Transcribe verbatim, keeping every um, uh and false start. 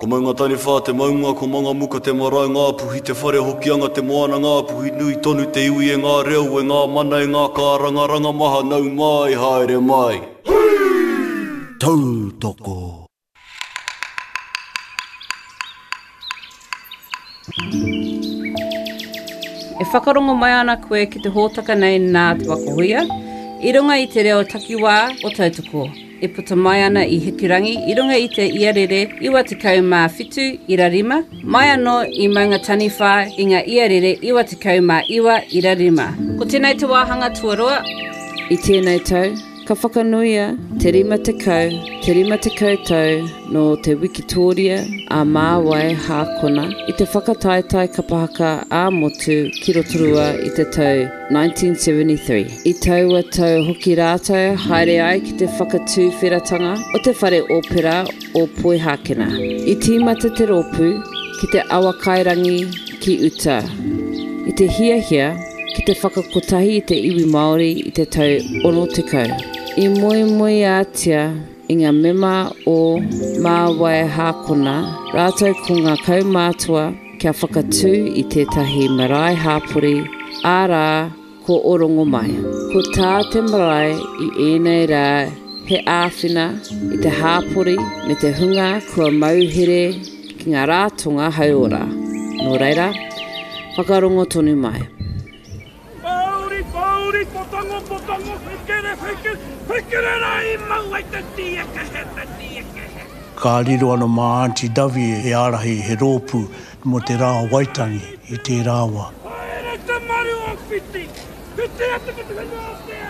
Ko maunga tani whā te maunga, ko manga muka te marae ngā puhi, te whare hokianga te moana ngā puhi, nui tonu te iwi e ngā reo, e ngā mana e ngā kāranga, ranga maha nau mai, haere mai. Tautoko. E whakarongo mai ana koe ki te hōtaka nei nā te wakohuia, i runga i te reo takiwā o tautoko. E puta mai ana i Hikirangi, i runga i te iarere iwa te kau mā whitu ira rima, mai anō i maunga taniwha i ngā iarere iwa te kau mā iwa ira rima. Ko tēnei te wāhanga tuarua. I tēnei tau, ka whakanuia te rima te kau, te rima te koutou no te Wikitoria a Māwai Hākona i te whakataetai kapahaka a motu ki Rotorua i te tau nineteen seventy-three. I taua tau hoki rātou haere ai ki te whakatūwhiratanga o te whare opera o Poihākena. I tīmata te rōpū ki te awakairangi ki Uta. I te hiahia ki te whakakotahi i te iwi Māori i te tau ono te kau. I moe moe ātia i ngā mema o Māwai Hākona, rātou ko ngā kaumātua kia whakatū i tētahi marae hāpuri, ārā ko orongo mai. Ko tā te marae i ēnei rā he āwhina i te hāpuri me te hunga kua mauhere ki ngā rātonga hauora. Nō reira, whakarongo tonu mai. Pauri, potango, potango, whekere, whekere, whekere rai maua i te tieke he, te tieke he. Ka riro ana mā Aunty Davi e arahi he rōpū mo te rā Waitangi i te rāwa. Haere te maru o whiti, whiti atu ki te whenua o te